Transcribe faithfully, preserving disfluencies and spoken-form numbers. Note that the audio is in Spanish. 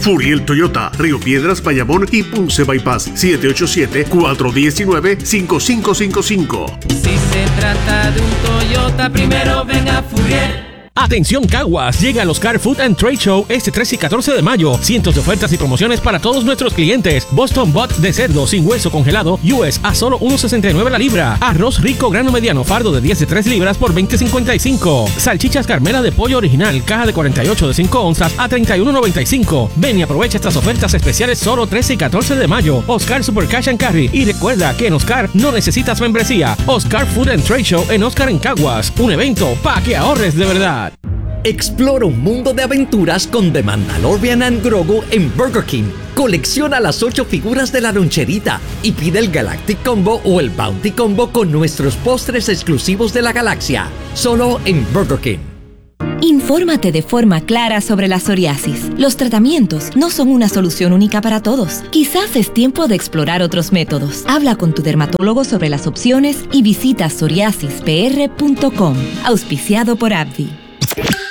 Furiel Toyota, Río Piedras, Bayamón y Ponce Bypass. siete ocho siete, cuatro uno nueve, cinco cinco cinco cinco. Si se trata de un Toyota, primero ven a Furiel. Atención Caguas, llega al Oscar Food and Trade Show este trece y catorce de mayo. Cientos de ofertas y promociones para todos nuestros clientes. Boston Butt de cerdo sin hueso congelado U S a solo uno sesenta y nueve la libra. Arroz rico grano mediano fardo de diez de tres libras por veinte cincuenta y cinco. Salchichas Carmela de pollo original caja de cuarenta y ocho de cinco onzas a treinta y uno noventa y cinco. Ven y aprovecha estas ofertas especiales solo trece y catorce de mayo. Oscar Super Cash and Carry. Y recuerda que en Oscar no necesitas membresía. Oscar Food and Trade Show en Oscar en Caguas. Un evento para que ahorres de verdad. Explora un mundo de aventuras con The Mandalorian and Grogu en Burger King. Colecciona las ocho figuras de la loncherita y pide el Galactic Combo o el Bounty Combo con nuestros postres exclusivos de la galaxia. Solo en Burger King. Infórmate de forma clara sobre la psoriasis. Los tratamientos no son una solución única para todos. Quizás es tiempo de explorar otros métodos. Habla con tu dermatólogo sobre las opciones y visita psoriasis p r punto com. Auspiciado por AbbVie.